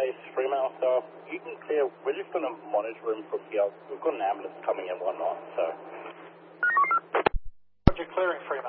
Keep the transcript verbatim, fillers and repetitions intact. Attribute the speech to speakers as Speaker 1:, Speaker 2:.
Speaker 1: base, Fremantle staff, you can clear. We're just going to monitor him from here. We've got an ambulance coming and whatnot, so.
Speaker 2: Roger, clearing Fremantle.